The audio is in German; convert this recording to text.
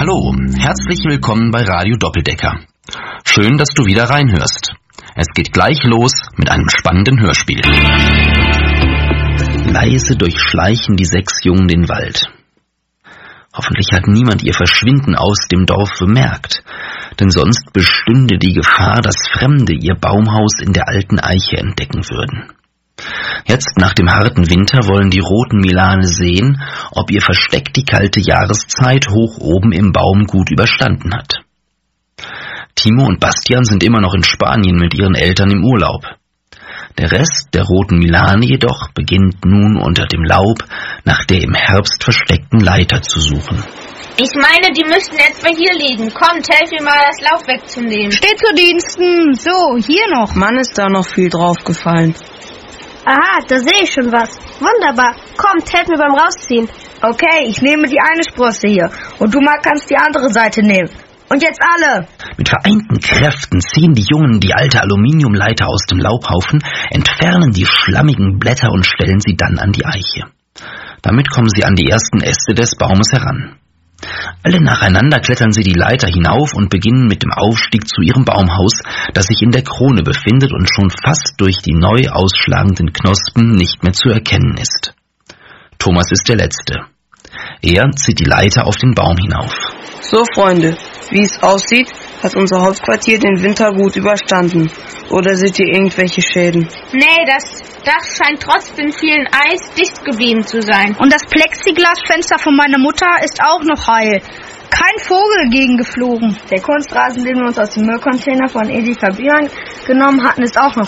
Hallo, herzlich willkommen bei Radio Doppeldecker. Schön, dass du wieder reinhörst. Es geht gleich los mit einem spannenden Hörspiel. Leise durchschleichen die 6 Jungen den Wald. Hoffentlich hat niemand ihr Verschwinden aus dem Dorf bemerkt, denn sonst bestünde die Gefahr, dass Fremde ihr Baumhaus in der alten Eiche entdecken würden. Jetzt, nach dem harten Winter, wollen die roten Milane sehen, ob ihr Versteck die kalte Jahreszeit hoch oben im Baum gut überstanden hat. Timo und Bastian sind immer noch in Spanien mit ihren Eltern im Urlaub. Der Rest der roten Milane jedoch beginnt nun unter dem Laub nach der im Herbst versteckten Leiter zu suchen. Ich meine, die müssten etwa hier liegen. Kommt, helf mir mal, das Laub wegzunehmen. Steht zu Diensten. So, hier noch. Mann, ist da noch viel draufgefallen. Aha, da sehe ich schon was. Wunderbar. Kommt, helft mir beim Rausziehen. Okay, ich nehme die eine Sprosse hier. Und du kannst die andere Seite nehmen. Und jetzt alle! Mit vereinten Kräften ziehen die Jungen die alte Aluminiumleiter aus dem Laubhaufen, entfernen die schlammigen Blätter und stellen sie dann an die Eiche. Damit kommen sie an die ersten Äste des Baumes heran. Alle nacheinander klettern sie die Leiter hinauf und beginnen mit dem Aufstieg zu ihrem Baumhaus, das sich in der Krone befindet und schon fast durch die neu ausschlagenden Knospen nicht mehr zu erkennen ist. Thomas ist der Letzte. Er zieht die Leiter auf den Baum hinauf. So, Freunde, wie es aussieht, hat unser Hauptquartier den Winter gut überstanden. Oder seht ihr irgendwelche Schäden? Nee, das Dach scheint trotz dem vielen Eis dicht geblieben zu sein. Und das Plexiglasfenster von meiner Mutter ist auch noch heil. Kein Vogel gegen geflogen. Der Kunstrasen, den wir uns aus dem Müllcontainer von Edeka Bierang genommen hatten, ist auch noch